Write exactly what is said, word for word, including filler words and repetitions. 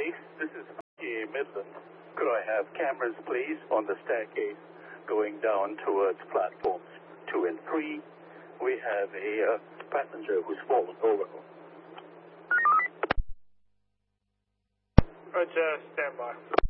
base. This is P A Midland. Could I have cameras, please, on the staircase going down towards platforms two and three? We have a uh, passenger who's fallen over. Roger, stand by.